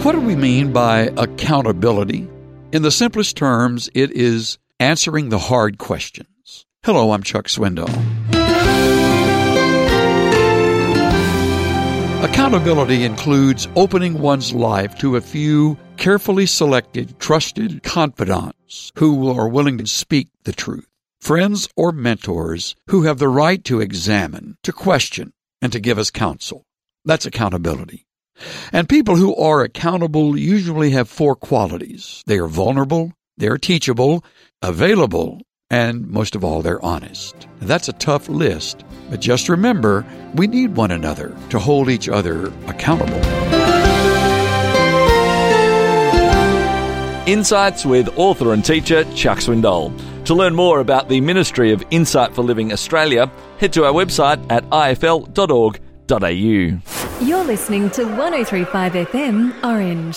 What do we mean by accountability? In the simplest terms, it is answering the hard questions. Hello, I'm Chuck Swindoll. Accountability includes opening one's life to a few carefully selected, trusted confidants who are willing to speak the truth. Friends or mentors who have the right to examine, to question, and to give us counsel. That's accountability. And people who are accountable usually have 4 qualities. They are vulnerable, they are teachable, available, and most of all, they're honest. That's a tough list, but just remember, we need one another to hold each other accountable. Insights with author and teacher Chuck Swindoll. To learn more about the Ministry of Insight for Living Australia, head to our website at ifl.org.au. You're listening to 103.5 FM Orange.